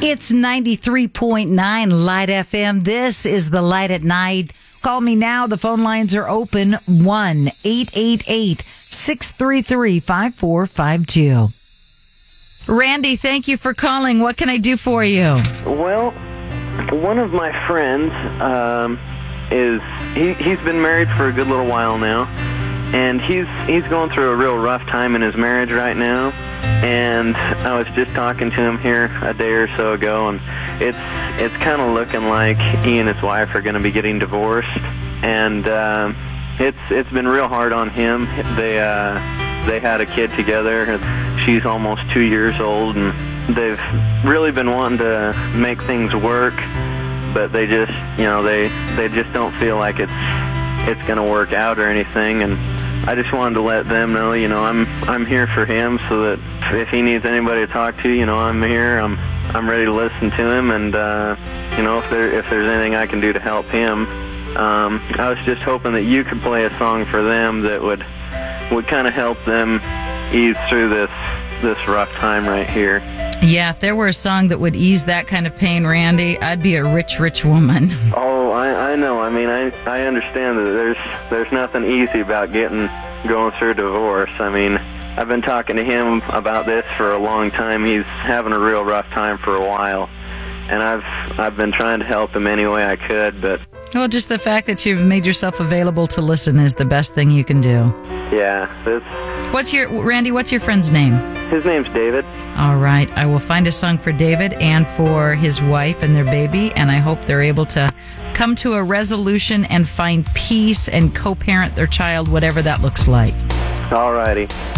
It's 93.9 Light FM. This is the Light at Night. Call me now. The phone lines are open. 1-888-633-5452. Randy, thank you for calling. What can I do for you? Well, one of my friends he's been married for a good little while now, and he's going through a real rough time in his marriage right now. And I was just talking to him here a day or so ago, and it's kind of looking like he and his wife are going to be getting divorced, and it's been real hard on him. They had a kid together. She's almost 2 years old, and they've really been wanting to make things work, but they just they just don't feel like it's going to work out or anything. And I just wanted to let them know, I'm here for him, so that if he needs anybody to talk to, I'm here. I'm ready to listen to him, and if there's anything I can do to help him. I was just hoping that you could play a song for them that would kind of help them ease through this rough time right here. Yeah, if there were a song that would ease that kind of pain, Randy, I'd be a rich, rich woman. Oh, I know. I mean, I understand that there's nothing easy about going through a divorce. I mean, I've been talking to him about this for a long time. He's having a real rough time for a while, and I've been trying to help him any way I could, but... Well, just the fact that you've made yourself available to listen is the best thing you can do. Yeah. Randy, what's your friend's name? His name's David. All right. I will find a song for David and for his wife and their baby, and I hope they're able to come to a resolution and find peace and co-parent their child, whatever that looks like. All righty.